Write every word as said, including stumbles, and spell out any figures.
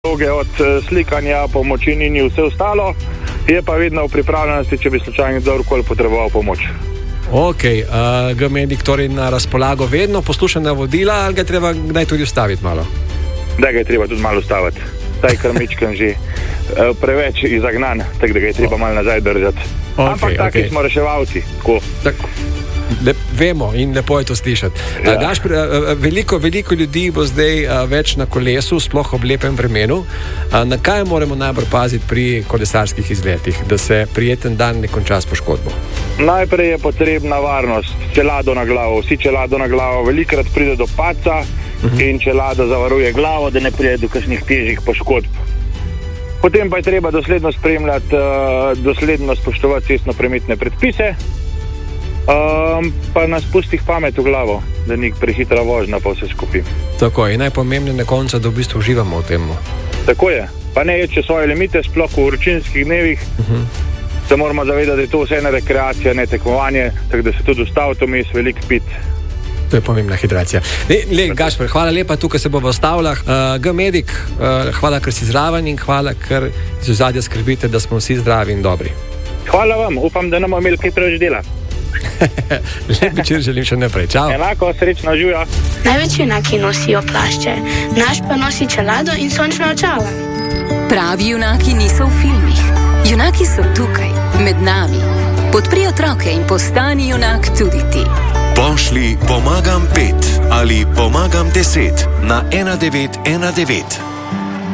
od slikanja, pomočini in vse ostalo, je pa vedno v pripravljenosti, če bi slučajno kdorkoli potreboval pomoč. Ok, uh, G-Medic torej na razpolago vedno, posluša navodila, ali ga treba kdaj tudi ustaviti malo? Da ga je treba tudi malo ustaviti. Taj krmičkan že uh, preveč izagnan, tako da ga je treba malo nazaj držati. Okay, Ampak taki okay. smo reševalci. Tak, le, vemo in lepo je to slišati. Ja. Daš, veliko, veliko ljudi bo zdaj a, več na kolesu, sploh ob lepem vremenu. A, na kaj moramo najbolj paziti pri kolesarskih izletih, da se prijeten dan ne konča s poškodbo? Najprej je potrebna varnost, čelado na glavo. Vsi čelado na glavo, velikrat pride do padca uh-huh. in čelada zavaruje glavo, da ne pride do kakšnih težjih poškodb. Potem pa je treba dosledno spremljati, uh, dosledno spoštovati cestno-prometne predpise, um, pa nas pustih pamet v glavo, da ni prehitra vožnja pa vse skupaj. Tako je, najpomembneje na koncu, da v bistvu uživamo v tem. Tako je, pa ne ječe svoje limite, sploh v vročinskih dnevih. Uh-huh. Se moramo zavedati, da je to vse ena rekreacija, ne tekmovanje, tako da se tudi ustaviti vmes, veliko piti. To je pomembna hidracija. Le, le, Gašper, hvala lepa, tukaj se bomo ostavila. Uh, G-Medic, uh, hvala, ker si zraven in hvala, ker iz ozadja skrbite, da smo vsi zdravi in dobri. Hvala vam, upam, da ne bomo imeli kaj preveč dela. Lep večer želim še naprej. Čau. Enako, srečno, živjo. Največji junaki nosijo plašče, naš pa nosi čelado in sončna očala. Pravi junaki niso v filmih. Junaki so tukaj, med nami. Podpri otroke in postani junak tudi ti. Pošli pomagam pet ali pomagam deset na ena devet ena devet.